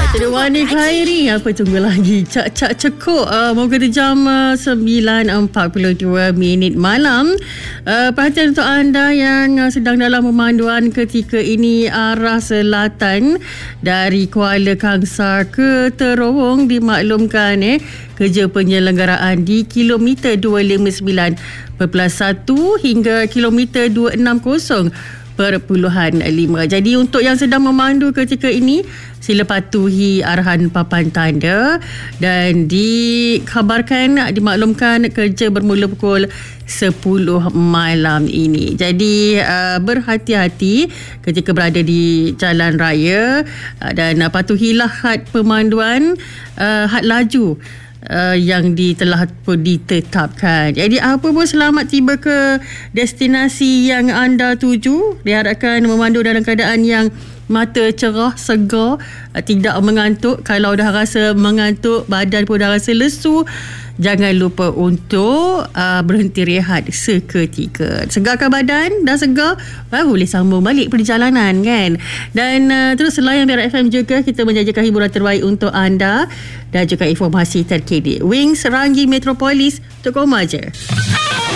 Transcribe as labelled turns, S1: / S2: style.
S1: Wani Khairi, apa tunggu lagi? Cak cekuk. Moga jam 9.42 malam. Perhatian untuk anda yang sedang dalam pemanduan ketika ini arah selatan dari Kuala Kangsar ke Terowong, dimaklumkan kerja penyelenggaraan di kilometer 259.1 hingga kilometer 260.5. Jadi untuk yang sedang memandu ketika ini, sila patuhi arahan papan tanda dan dimaklumkan kerja bermula pukul 10 malam ini. Jadi berhati-hati ketika berada di jalan raya dan patuhilah had pemanduan, had laju yang telah ditetapkan. Jadi apa pun selamat tiba ke destinasi yang anda tuju. Diharapkan memandu dalam keadaan yang mata cerah, segar, tidak mengantuk. Kalau dah rasa mengantuk, badan pun dah rasa lesu, jangan lupa untuk berhenti rehat seketika. Segarkan badan, dah segar, baru boleh sambung balik perjalanan kan. Dan terus layan Biar FM juga, kita menjajakan hiburan terbaik untuk anda dan juga informasi terkini. Wings Ranggi Metropolis, untuk koma je.